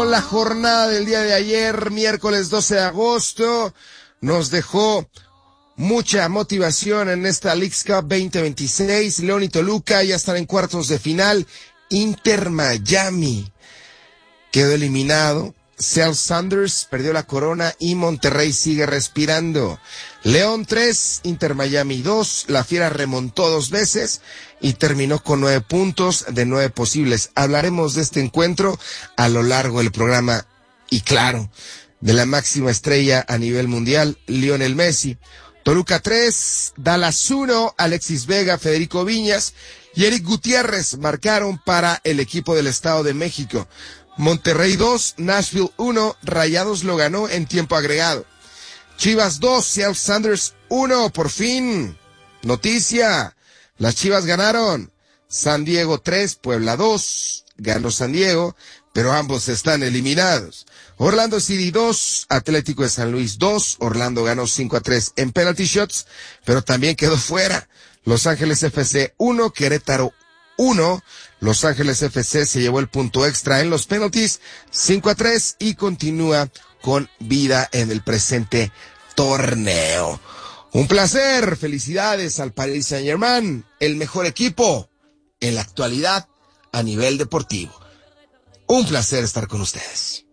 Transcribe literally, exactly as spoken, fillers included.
con la jornada del día de ayer, miércoles doce de agosto. Nos dejó mucha motivación en esta Leagues Cup veinte veintiséis. León y Toluca ya están en cuartos de final. Inter Miami quedó eliminado. Seattle Sounders perdió la corona y Monterrey sigue respirando. León tres, Inter Miami dos. La Fiera remontó dos veces y terminó con nueve puntos de nueve posibles. Hablaremos de este encuentro a lo largo del programa y, claro, de la máxima estrella a nivel mundial, Lionel Messi. Toluca tres, Dallas uno, Alexis Vega, Federico Viñas y Eric Gutiérrez marcaron para el equipo del Estado de México. Monterrey dos, Nashville uno, Rayados lo ganó en tiempo agregado. Chivas dos, Seattle Sounders uno, por fin. Noticia, las Chivas ganaron. San Diego tres, Puebla dos, ganó San Diego, pero ambos están eliminados. Orlando City dos, Atlético de San Luis dos, Orlando ganó cinco a tres en penalty shots, pero también quedó fuera. Los Ángeles F C uno, Querétaro uno, Los Ángeles F C se llevó el punto extra en los penalties, cinco a tres, y continúa con vida en el presente torneo. Un placer, felicidades al Paris Saint-Germain, el mejor equipo en la actualidad a nivel deportivo. Un placer estar con ustedes.